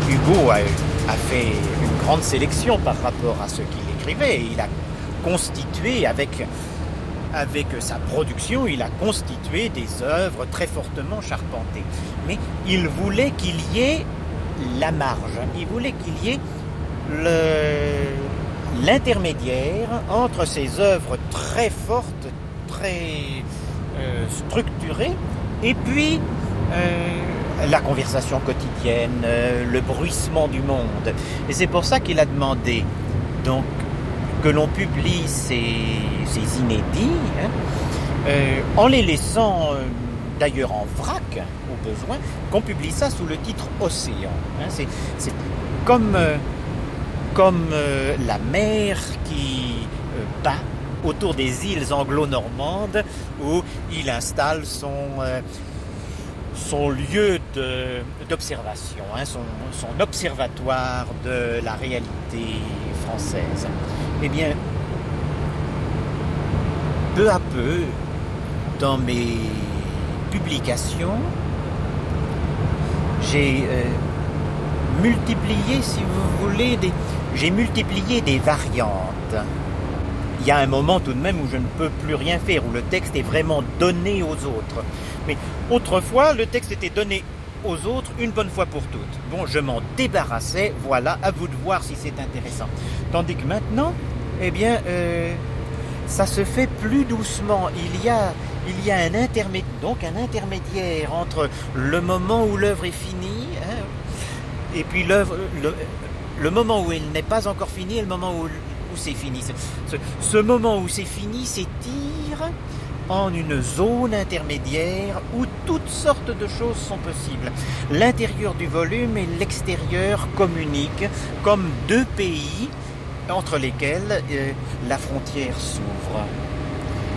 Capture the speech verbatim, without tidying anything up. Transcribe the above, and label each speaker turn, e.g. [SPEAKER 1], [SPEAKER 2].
[SPEAKER 1] Hugo a, a fait une grande sélection par rapport à ce qu'il écrivait. Il a constitué avec, avec sa production, il a constitué des œuvres très fortement charpentées. Mais il voulait qu'il y ait la marge, il voulait qu'il y ait le, l'intermédiaire entre ces œuvres très fortes, très euh, structurées, et puis euh, la conversation quotidienne, euh, le bruissement du monde. Et c'est pour ça qu'il a demandé donc que l'on publie ces, ces inédits, hein, euh, en les laissant euh, d'ailleurs en vrac, au besoin, qu'on publie ça sous le titre Océan. Hein, c'est, c'est comme, euh, comme euh, la mer qui euh, bat autour des îles anglo-normandes où il installe son, euh, son lieu de, d'observation, hein, son, son observatoire de la réalité française. Eh bien, peu à peu, dans mes publications, j'ai euh, multiplié, si vous voulez, des, j'ai multiplié des variantes. Il y a un moment tout de même où je ne peux plus rien faire, où le texte est vraiment donné aux autres. Mais autrefois, le texte était donné aux autres une bonne fois pour toutes. Bon, je m'en débarrassais, voilà, à vous de voir si c'est intéressant. Tandis que maintenant, eh bien, euh, ça se fait plus doucement. Il y a, il y a un intermédiaire, donc un intermédiaire entre le moment où l'œuvre est finie, hein, et puis l'œuvre, le, le moment où elle n'est pas encore finie et le moment où, où c'est fini. Ce, ce moment où c'est fini s'étire en une zone intermédiaire où toutes sortes de choses sont possibles. L'intérieur du volume et l'extérieur communiquent comme deux pays entre lesquels euh, la frontière s'ouvre.